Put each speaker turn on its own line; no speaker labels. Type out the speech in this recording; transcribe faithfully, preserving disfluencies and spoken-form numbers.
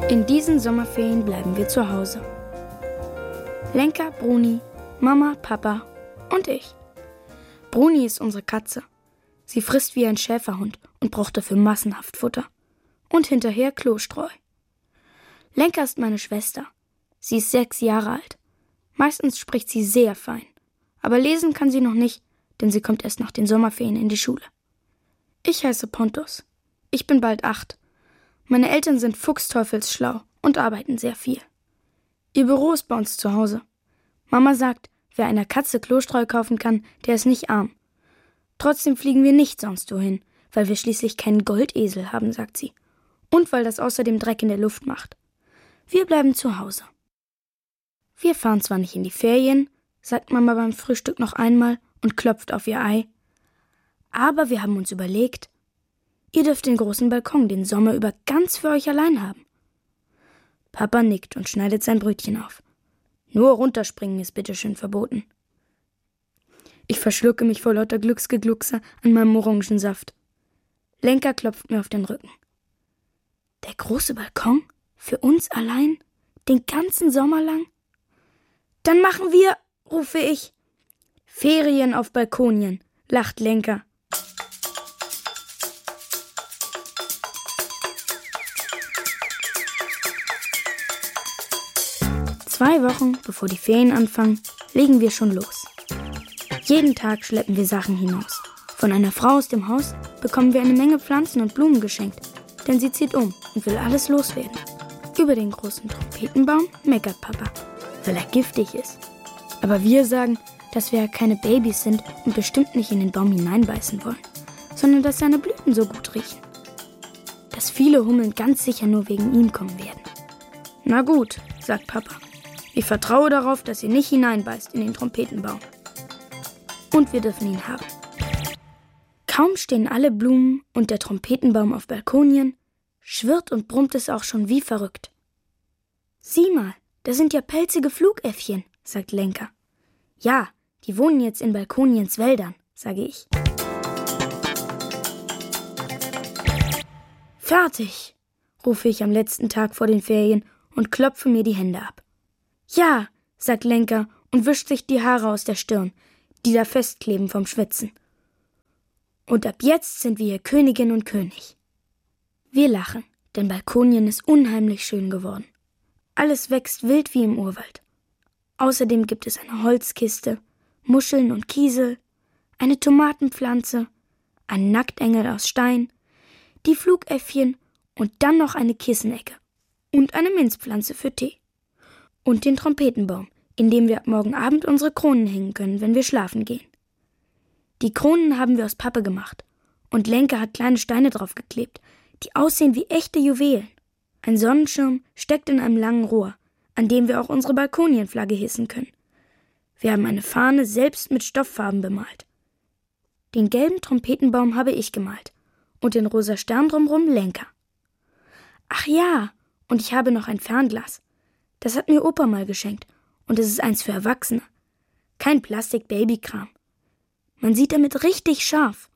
In diesen Sommerferien bleiben wir zu Hause. Lenka, Bruni, Mama, Papa und ich. Bruni ist unsere Katze. Sie frisst wie ein Schäferhund und braucht dafür massenhaft Futter. Und hinterher Klostreu. Lenka ist meine Schwester. Sie ist sechs Jahre alt. Meistens spricht sie sehr fein. Aber lesen kann sie noch nicht, denn sie kommt erst nach den Sommerferien in die Schule. Ich heiße Pontus. Ich bin bald acht. Meine Eltern sind fuchsteufelsschlau und arbeiten sehr viel. Ihr Büro ist bei uns zu Hause. Mama sagt, wer einer Katze Klostreu kaufen kann, der ist nicht arm. Trotzdem fliegen wir nicht sonst wohin, weil wir schließlich keinen Goldesel haben, sagt sie. Und weil das außerdem Dreck in der Luft macht. Wir bleiben zu Hause. Wir fahren zwar nicht in die Ferien, sagt Mama beim Frühstück noch einmal und klopft auf ihr Ei. Aber wir haben uns überlegt, ihr dürft den großen Balkon den Sommer über ganz für euch allein haben. Papa nickt und schneidet sein Brötchen auf. Nur runterspringen ist bitteschön verboten. Ich verschlucke mich vor lauter Glücksgegluckse an meinem Orangensaft. Lenka klopft mir auf den Rücken. Der große Balkon? Für uns allein? Den ganzen Sommer lang? Dann machen wir, rufe ich. Ferien auf Balkonien, lacht Lenka. Zwei Wochen, bevor die Ferien anfangen, legen wir schon los. Jeden Tag schleppen wir Sachen hinaus. Von einer Frau aus dem Haus bekommen wir eine Menge Pflanzen und Blumen geschenkt, denn sie zieht um und will alles loswerden. Über den großen Trompetenbaum meckert Papa, weil er giftig ist. Aber wir sagen, dass wir ja keine Babys sind und bestimmt nicht in den Baum hineinbeißen wollen, sondern dass seine Blüten so gut riechen. Dass viele Hummeln ganz sicher nur wegen ihm kommen werden. Na gut, sagt Papa. Ich vertraue darauf, dass ihr nicht hineinbeißt in den Trompetenbaum. Und wir dürfen ihn haben. Kaum stehen alle Blumen und der Trompetenbaum auf Balkonien, schwirrt und brummt es auch schon wie verrückt. Sieh mal, da sind ja pelzige Flugäffchen, sagt Lenka. Ja, die wohnen jetzt in Balkoniens Wäldern, sage ich. Fertig, rufe ich am letzten Tag vor den Ferien und klopfe mir die Hände ab. Ja, sagt Lenka und wischt sich die Haare aus der Stirn, die da festkleben vom Schwitzen. Und ab jetzt sind wir hier Königin und König. Wir lachen, denn Balkonien ist unheimlich schön geworden. Alles wächst wild wie im Urwald. Außerdem gibt es eine Holzkiste, Muscheln und Kiesel, eine Tomatenpflanze, einen Nacktengel aus Stein, die Flugäffchen und dann noch eine Kissenecke und eine Minzpflanze für Tee. Und den Trompetenbaum, in dem wir ab morgen Abend unsere Kronen hängen können, wenn wir schlafen gehen. Die Kronen haben wir aus Pappe gemacht und Lenka hat kleine Steine draufgeklebt, die aussehen wie echte Juwelen. Ein Sonnenschirm steckt in einem langen Rohr, an dem wir auch unsere Balkonienflagge hissen können. Wir haben eine Fahne selbst mit Stofffarben bemalt. Den gelben Trompetenbaum habe ich gemalt und den rosa Stern drumherum Lenka. Ach ja, und ich habe noch ein Fernglas. Das hat mir Opa mal geschenkt und es ist eins für Erwachsene. Kein Plastik-Babykram. Man sieht damit richtig scharf.